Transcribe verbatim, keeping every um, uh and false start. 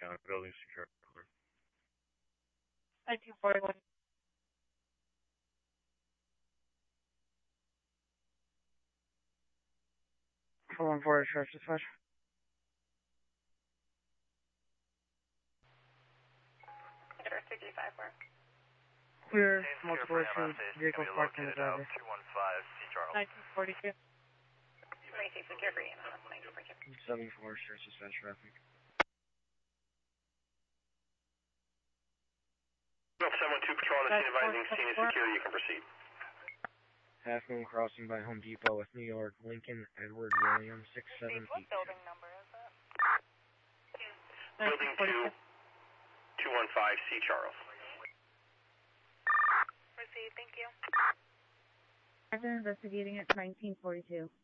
County, building secure. nineteen forty-one. four one four, Sheriff Dispatch. sixty-five work. Clear, multiple issues, vehicles parked in the driveway. two one five, C. Charles. nineteen forty-two. twenty-six secure for you. nineteen forty-two. seven four, Sheriff Dispatch traffic. seven one two patrol on the scene advising scene is secure. You can proceed. Half Moon Crossing by Home Depot with New York, Lincoln, Edward William, six seven eight. What building number is it? Building two, two one five, C. Charles. Proceed, thank you. I've been investigating at nineteen forty-two.